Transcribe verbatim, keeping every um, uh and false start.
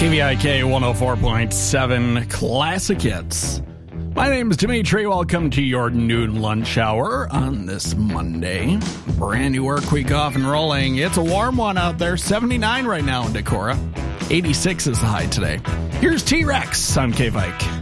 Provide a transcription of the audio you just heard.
K V I K one oh four point seven Classic Hits. My name is Dimitri. Welcome to your noon lunch hour on this Monday. Brand new work week off and rolling. It's a warm one out there. seventy-nine right now in Decorah. eighty-six is the high today. Here's T-Rex on K-Vike.